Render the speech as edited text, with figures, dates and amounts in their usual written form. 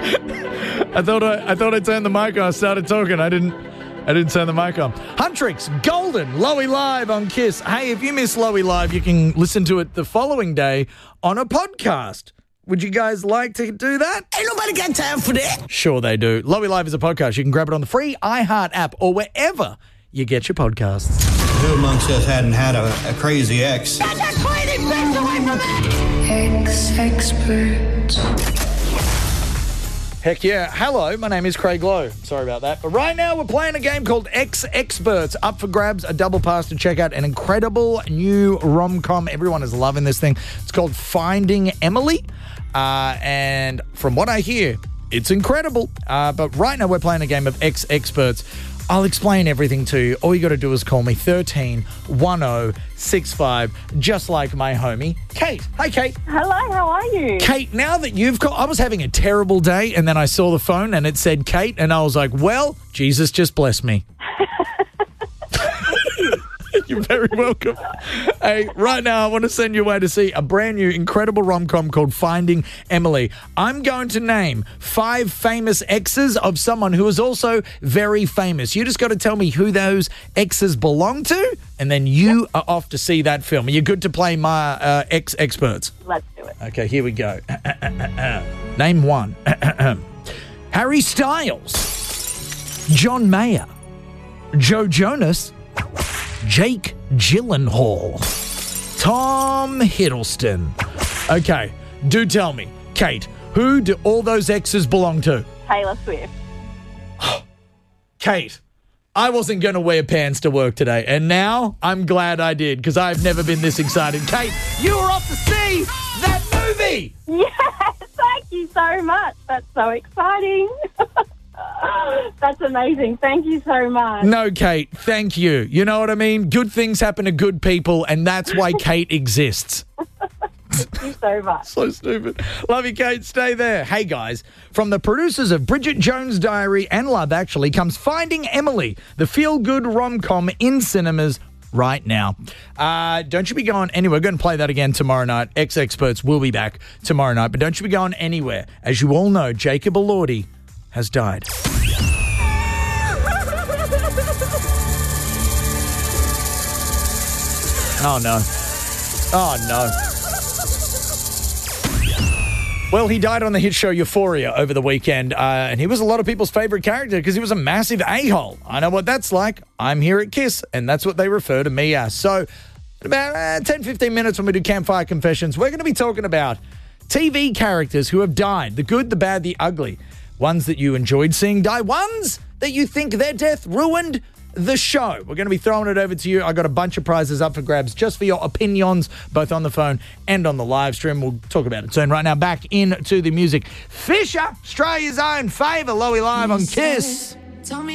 I thought I turned the mic on. I started talking. I didn't turn the mic on. Huntrix, Golden, Lowy Live on KISS. Hey, if you miss Lowy Live, you can listen to it the following day on a podcast. Would you guys like to do that? Ain't nobody got time for that. Sure they do. Lowy Live is a podcast. You can grab it on the free iHeart app or wherever you get your podcasts. Who amongst us hadn't had a crazy ex? Get that crazy bitch away from me! Ex-expert. Heck yeah. Hello, my name is Craig Lowe. Sorry about that. But right now we're playing a game called Ex-Experts. Up for grabs, a double pass to check out an incredible new rom-com. Everyone is loving this thing. It's called Finding Emily. And from what I hear, it's incredible. But right now we're playing a game of Ex-Experts. I'll explain everything to you. All you got to do is call me 131065, just like my homie, Kate. Hi, Kate. Hello, how are you? Kate, now that you've called, I was having a terrible day, and then I saw the phone, and it said Kate, and I was like, well, Jesus just bless me. You're very welcome. Hey, right now I want to send you away to see a brand new incredible rom-com called Finding Emily. I'm going to name 5 famous exes of someone who is also very famous. You just got to tell me who those exes belong to, and then you are off to see that film. Are you good to play my Ex-Experts? Let's do it. Okay, here we go. Name 1. Harry Styles, John Mayer, Joe Jonas, Jake Gyllenhaal, Tom Hiddleston. Okay, do tell me, Kate, who do all those exes belong to? Taylor Swift. Kate, I wasn't going to wear pants to work today, and now I'm glad I did, because I've never been this excited. Kate, you are off to see that movie! Yes, thank you so much. That's so exciting. That's amazing. Thank you so much. No, Kate, thank you. You know what I mean? Good things happen to good people, and that's why Kate exists. Thank you so much. So stupid. Love you, Kate. Stay there. Hey, guys. From the producers of Bridget Jones' Diary and Love Actually comes Finding Emily, the feel-good rom-com in cinemas right now. Don't you be going anywhere. We're going to play that again tomorrow night. Ex-Experts will be back tomorrow night, but don't you be going anywhere. As you all know, Jacob Elordi has died. Oh, no. Oh, no. Well, he died on the hit show Euphoria over the weekend, and he was a lot of people's favourite character because he was a massive a-hole. I know what that's like. I'm here at KISS, and that's what they refer to me as. So, in about 10, 15 minutes when we do Campfire Confessions, we're going to be talking about TV characters who have died, the good, the bad, the ugly. Ones that you enjoyed seeing die, ones that you think their death ruined the show. We're going to be throwing it over to you. I got a bunch of prizes up for grabs just for your opinions, both on the phone and on the live stream. We'll talk about it soon. Right now, back into the music. Fisher, Australia's own favour, Lowy Live on KISS.